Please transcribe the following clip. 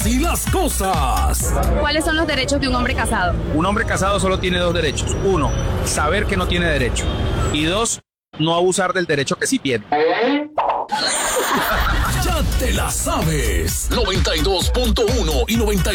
Así las cosas. ¿Cuáles son los derechos de un hombre casado? Un hombre casado solo tiene dos derechos. Uno, saber que no tiene derecho. Y dos, no abusar del derecho que sí tiene. Ya te la sabes. 92.1 y 92.